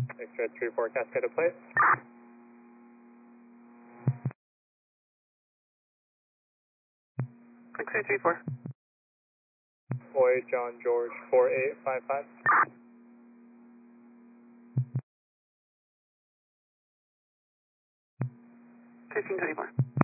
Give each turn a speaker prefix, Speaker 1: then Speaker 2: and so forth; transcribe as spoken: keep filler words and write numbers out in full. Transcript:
Speaker 1: Extra three four Cascade place.
Speaker 2: X ray three four.
Speaker 1: Boy John George four eight five five.
Speaker 2: Fifteen twenty four.